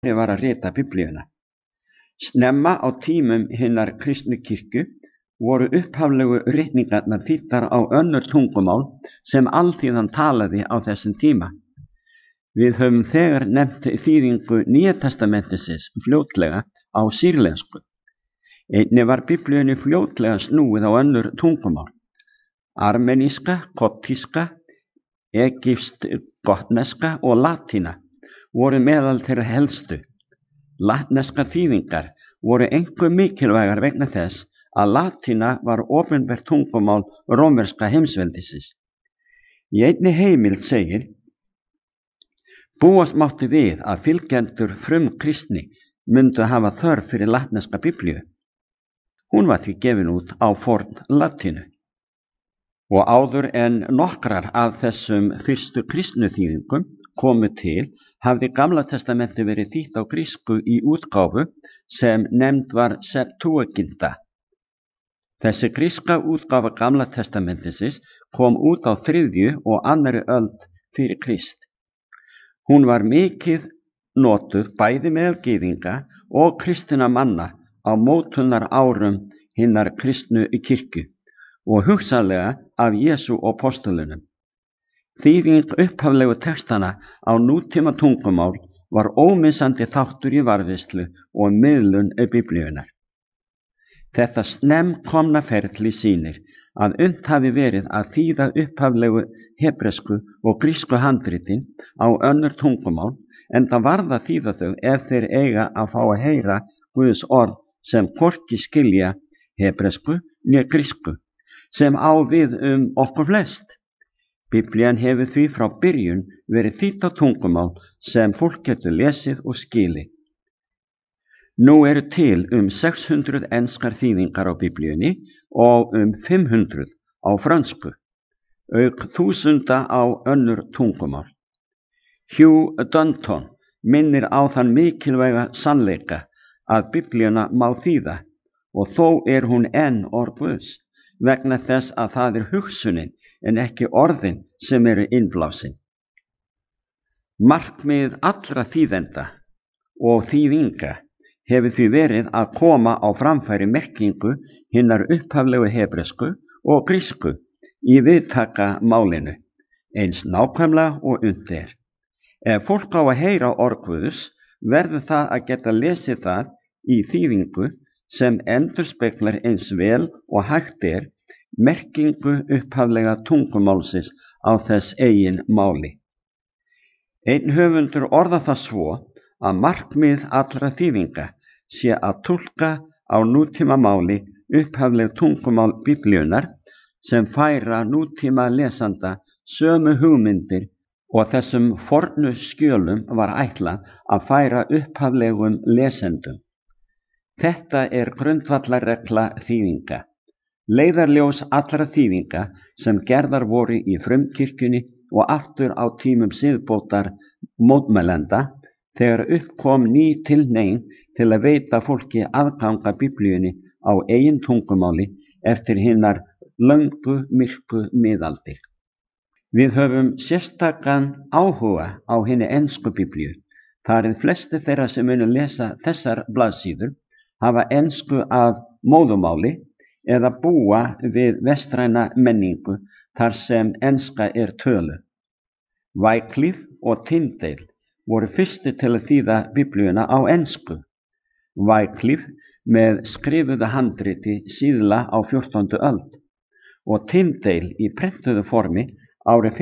var að rita Biblíuna. Snemma á tímum hinnar kristnu kirkju voru upphaflegu ritningarnar þýddar á önnur tungumál sem alþýðan talaði á þessum tíma. Við höfum þegar nefnt þýðingu Nýja testamentisins fljótlega á sýrlensku. Einnig var Biblíunni fljótlega snúið á önnur tungumál. Armeníska, koptíska, egypsk-gotneska og latína voru meðal þeirra helstu. Latneska þýðingar voru einkum mikilvægar vegna þess að latína var opinbert tungumál rómverska heimsveldisins. Í einni heimild segir: búast mátti við að fylgjendur frumkristni myndu hafa þörf fyrir latneska Biblíu. Hún var því gefin út á forn latínu. Og áður en nokkrar af þessum fyrstu kristnu þýðingum komu til, hafði Gamla testamenti verið þýtt á grísku í útgáfu sem nefnd var Septuaginta. Þessi gríska útgáfa Gamla testamentisins kom út á 3. og 2. öld fyrir Krist. Hún var mikið notuð bæði meðal gyðinga og kristinna manna á mótunar árum hinnar kristnu kirkju og hugsanlega af Jesú og apostolunum. Þýðing upphaflegu textana á nútíma tungumál var ómissandi þáttur í varðveislu og miðlun Biblíunnar. Þetta snemmkomna ferli sýnir að unnt hafi verið að þýða upphaflegu hebresku og grísku handritin á önnur tungumál, enda varð að þýða þau ef þeir eiga að fá að heyra Guðs orð sem hvorki skilja hebresku né grísku, sem á við okkur flest. Biblían hefur því frá byrjun verið þýdd á tungumál sem fólk getur lesið og skilið. Nú eru til 600 enskar þýðingar á Biblíunni og 500 á frönsku, auk þúsunda á önnur tungumál. Hugh Dunton minnir á þann mikilvæga sannleika að Biblíuna má þýða, og þó er hún enn orð Guðs, vegna þess að það er hugsunin en ekki orðin sem eru innblásin. Markmið allra þýðenda og þýðinga hefur því verið að koma á framfæri merkingu hinnar upphaflegu hebresku og grísku í viðtaka málinu, eins nákvæmlega og unnt er. Ef fólk á að heyra orð Guðs, verður það að geta lesið það í þýðingu sem endurspeglar eins vel og hægt er merkingu upphaflega tungumálsins á þess eigin máli. Einn höfundur orðar það svo að markmið allra þýðinga sé að túlka á nútíma máli upphafleg tungumál Biblíunnar sem færa nútíma lesanda sömu hugmyndir og þessum fornu skjölum var ætlað að færa upphaflegum lesendum. Þetta er grundvallarregla þýðinga. Leiðarljós allra þýðinga sem gerðar voru í frumkirkjunni og aftur á tímum siðbótar mótmælenda þegar upp kom ný tilhneiging til að veita fólki aðganga Biblíunni á eigin tungumáli eftir hinnar löngu myrku miðaldir. Við höfum sérstakan áhuga á hinni ensku Biblíu, þar en flesti þeirra sem munu lesa þessar blaðsíður hafa ensku að móðumáli eða búa við vestræna menningu þar sem enska er töluð. Wycliffe og Tyndale voru fyrsti til að þýða Biblíuna á ensku. Wycliffe með skrifuðu handriti síðla á 14. öld og Tyndale í prentuðu formi árið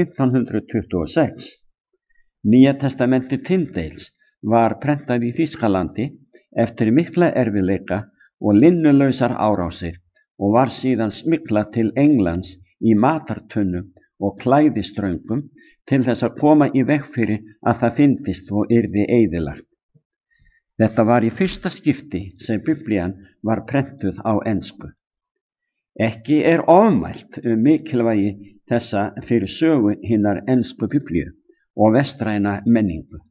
1526. Nýja testamenti Tyndales var prentað í Þýskalandi eftir mikla erfiðleika og linnulausar árásir og var síðan smyglað til Englands í matartunnum og klæðiströngum til þess að koma í veg fyrir að það fyndist og yrði eyðilagt. Þetta var í fyrsta skipti sem Biblían var prentuð á ensku. Ekki er ofmælt mikilvægi þessa fyrir sögu hinnar ensku Biblíu og vestræna menningu.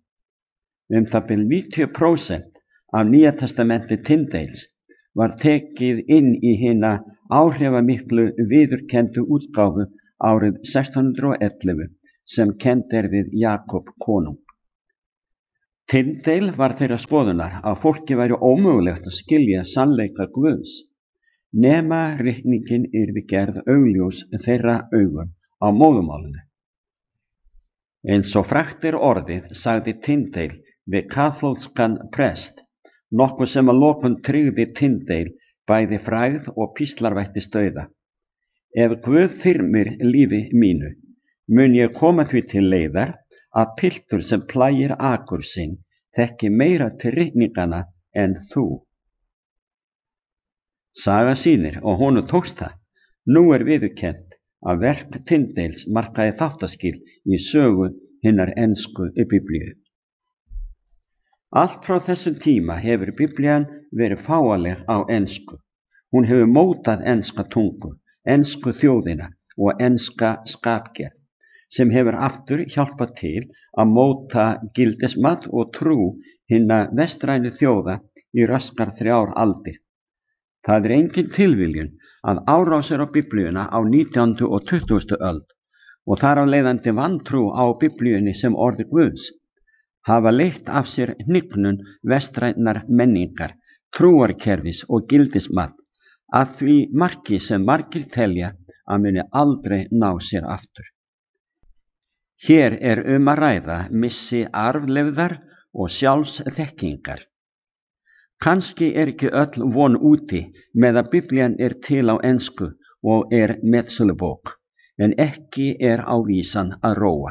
Það bil 90% af Nýja testamenti Tyndales var tekið inn í hina áhrifamiklu viðurkenndu útgáfu árið 1611 sem kennd er við Jakob konung. Tyndale var þeirra skoðunar að fólki væri ómögulegt að skilja sannleika Guðs nema ritningin yrði gerð augljós þeirra augum á móðumálinu. Eins og frægt orðið sagði Tyndale við kaþólskan prest, nokkuð sem að lokum tryggði Tyndale bæði frægð og píslarvættist dauða. Ef Guð þyrmir lífi mínu, mun ég koma því til leiðar að piltur sem plægir akur sinn þekki meira til ritningana en þú. Saga sýnir og honum tókst það. Nú viðurkennt að verk Tyndales markaði þáttaskil í sögu hinnar ensku Biblíu. Allt frá þessum tíma hefur Biblían verið fáanleg á ensku. Hún hefur mótað enska tungu, ensku þjóðina og enska skapgerð, sem hefur aftur hjálpað til að móta gildismat og trú hinna vestrænu þjóða í raskar 3 aldir. Það engin tilviljun að árásir á Biblíuna á 19. og 20. öld og þar af leiðandi vantrú á Biblíunni sem orði Guðs hafa leitt af sér hnignun vestrænar menningar, trúarkerfis og gildismat að því marki sem margir telja að muni aldrei ná sér aftur. Hér að ræða missi arfleifðar og sjálfsþekkingar. Kannski ekki öll von úti með að Biblían til á ensku og metsölubók, en ekki á vísan að róa.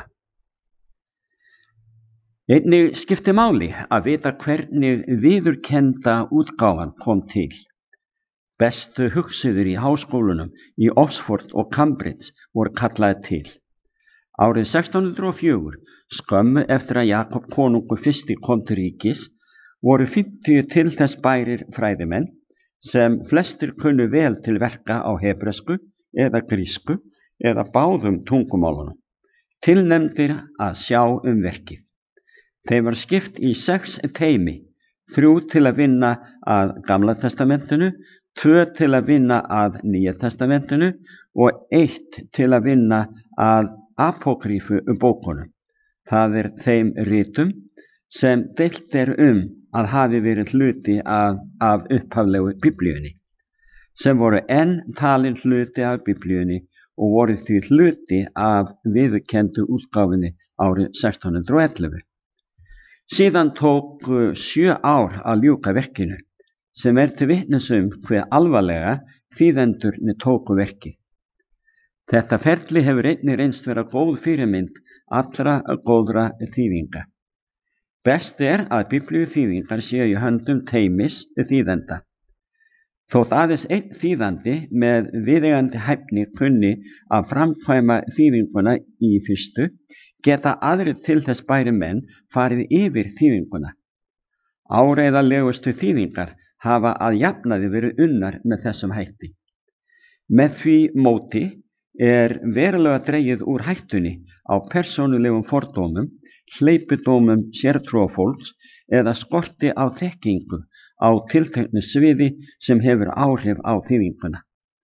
Einnig skipti máli að vita hvernig viðurkennda útgáfan kom til. Bestu hugsuður í háskólunum í Oxford og Cambridge voru kallaði til. Árið 1604, skömmu eftir að Jakob konungur fyrsti kom til ríkis, voru 50 til þess bærir fræðimenn, sem flestir kunnu vel til verka á hebresku eða grísku eða báðum tungumálunum, tilnefndir að sjá verkið. Þeim var skipt í 6 teymi, 3 til að vinna að Gamla testamentinu, 2 til að vinna að Nýja testamentinu og 1 til að vinna að apókrýfu bókunum. Það þeim ritum sem deilt að hafi verið hluti af upphaflegu Biblíunni, sem voru enn talin hluti af Biblíunni og voru því hluti af viðurkenndu útgáfinni árið 1611. Síðan tók 7 ár að ljúka verkinu, sem til vitnis hve alvarlega þýðendurnir tóku verkið. Þetta ferli hefur einnig reynst vera góð fyrirmynd allra góðra þýðinga. Best að Biblíu þýðingar séu í höndum teymis þýðenda. Þótt aðeins einn þýðandi með viðeigandi hæfni kunni að framkvæma þýðinguna í fyrstu, geta aðrir til þess bæri menn farið yfir þýðinguna. Áreiðanlegustu þýðingar hafa að jafnaði verið unnar með þessum hætti. Með því móti verulega dregið úr hættunni á persónulegum fordómum, hleypidómum sértrúarfólks eða skorti á þekkingu á tilteknu sviði sem hefur áhrif á þýðinguna.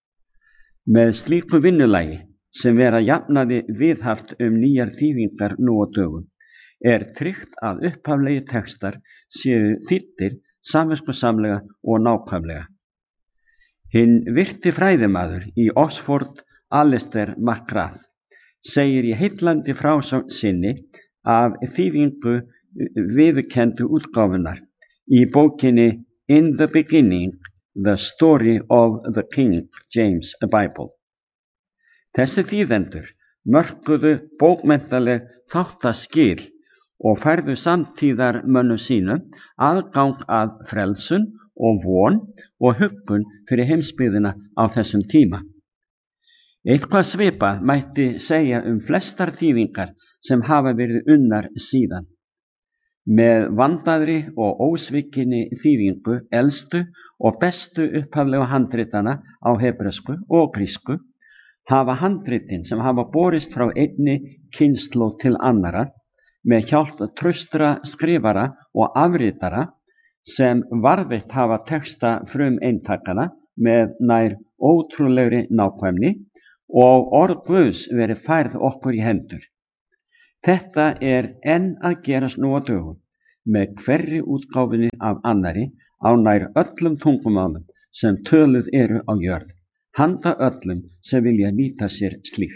Með slíku vinnulagi sem vera jafnaði viðhaft nýjar þýðingar nú á dögum, tryggt að upphaflegi textar séu þýddir samviskusamlega og nákvæmlega. Hinn virti fræðimaður í Oxford, Alistair McGrath, segir í heillandi frásögn sinni af þýðingu viðurkenndu útgáfunnar í bókinni In the Beginning, The Story of the King James Bible. Þessi þýðendur mörkuðu bókmenntaleg þáttaskil og færðu samtíðar mönnum sínum aðgang að frelsun og von og huggun fyrir heimsbyggðina á þessum tíma. Eitthvað svipað mætti segja flestar þýðingar sem hafa verið unnar síðan. Með vandaðri og ósvikinni þýðingu elstu og bestu upphaflegu handritana á hebresku og grísku hafa handritin sem hafa borist frá einni kynslóð til annarra með hjálp traustra skrifara og afritara sem varðveitt hafa texta frumeintakana með nær ótrúlegri nákvæmni og orð Guðs verið færð okkur í hendur. Þetta enn að gerast nú á dögum, með hverri útgáfunni af annari á nær öllum tungumálum sem töluð eru á jörð, handa öllum sem vilja nýta sér slíkt.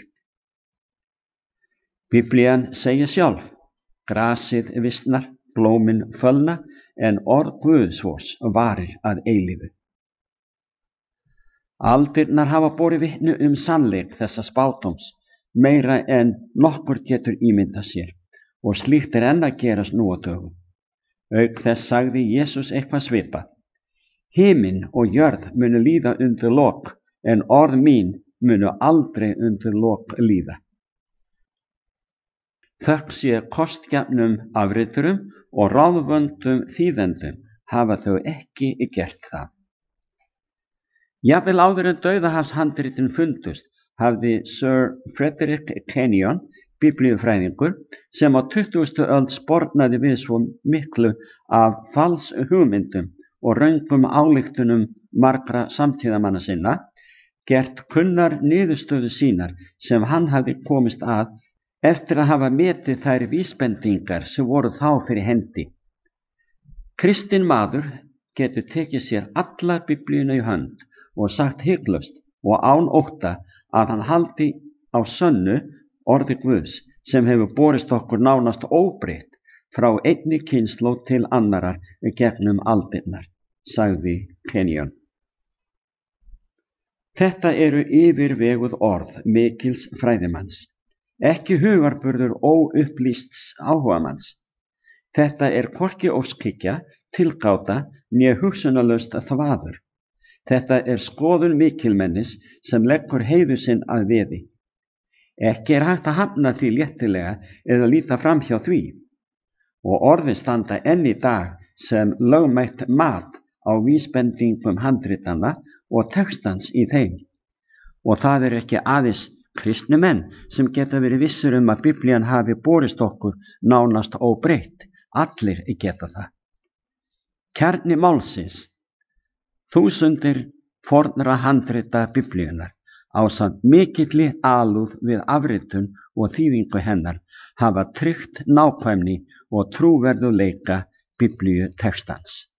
Biblían segir sjálf: grasið visnar, blómin fölna, en orð Guðs varir að eilífu. Aldirnar hafa borið vitni sannleik þessa spádóms, meira en nokkur getur ímyndað sér, og slíkt enn að gerast nú á dögum. Auk þess sagði Jesús eitthvað svipað: himinn og jörð munu líða undir lok, en orð mín munu aldrei undir lok líða. Þökk sé kostgefnum afriturum og ráðvöndum þýðendum hafa þau ekki gert það. Jafnvel áður en dauðahafshandritin fundust hafði Sir Frederick Kenyon, biblíufræðingur, sem á 20. öld spornaði við svo miklu af falshugmyndum og röngum ályktunum margra samtíðamanna sinna, gert kunnar niðurstöðu sínar sem hann hafði komist að eftir að hafa metið þær vísbendingar sem voru þá fyrir hendi. Kristinn maður getur tekið sér alla biblíuna í hönd og sagt hiklaust og án ótta að hann haldi á sönnu orði Guðs sem hefur borist okkur nánast óbreytt frá einni kynslóð til annarar gegnum aldirnar, sagði Kenyon. Þetta eru yfirveguð orð mikils fræðimanns, ekki hugarburður óupplýsts áhugamanns. Þetta er hvorki óskhyggja, tilgáta né hugsunarlaust þvaður. Þetta er skoðun mikilmennis sem leggur heiður sinn að veði. Ekki er hægt að hafna því léttilega eða líta fram hjá því. Og orðin standa enn í dag sem lögmætt mat á vísbendingum handritanna og textans í þeim. Og það ekki aðeins kristnir menn sem geta verið vissir að Biblían hafi borist okkur nánast óbreytt. Allir geta það. Kjarni málsins: þúsundir fornra handrita Biblíunnar ásamt mikilli alúð við afritun og þýðingu hennar hafa tryggt nákvæmni og trúverðugleika Biblíu textans.